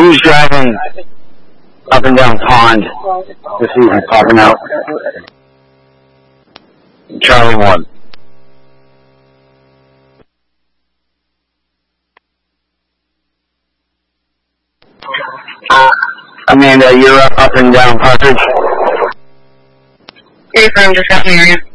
Who's driving up and down pond this evening, popping out? Charlie 1. Amanda, you're up and down Partridge. Hey, from just got in the area.